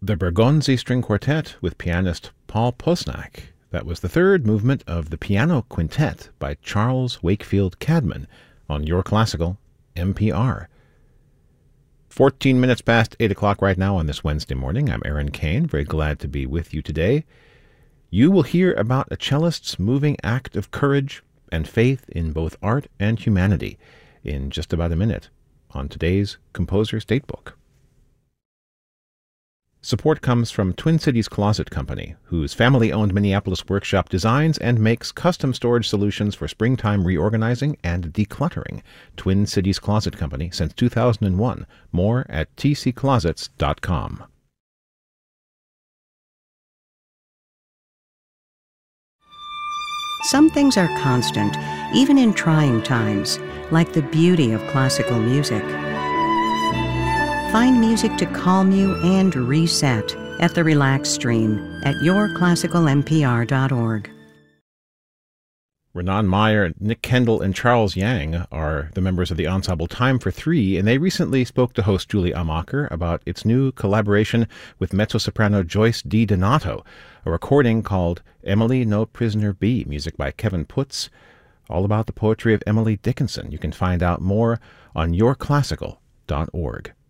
The Bergonzi String Quartet with pianist Paul Posnack. That was the third movement of the Piano Quintet by Charles Wakefield Cadman on Your Classical NPR. 14 minutes past 8 o'clock right now on this Wednesday morning. I'm Aaron Kane, very glad to be with you today. You will hear about a cellist's moving act of courage and faith in both art and humanity in just about a minute on today's Composer's Datebook. Support comes from Twin Cities Closet Company, whose family-owned Minneapolis workshop designs and makes custom storage solutions for springtime reorganizing and decluttering. Twin Cities Closet Company since 2001. More at tcclosets.com. Some things are constant, even in trying times, like the beauty of classical music. Find music to calm you and reset at the Relax Stream at yourclassicalnpr.org. Renan Meyer, Nick Kendall, and Charles Yang are the members of the ensemble Time for Three, and they recently spoke to host Julie Amacher about its new collaboration with mezzo-soprano Joyce DiDonato, a recording called Emily No Prisoner Be, music by Kevin Putz, all about the poetry of Emily Dickinson. You can find out more on yourclassical.org.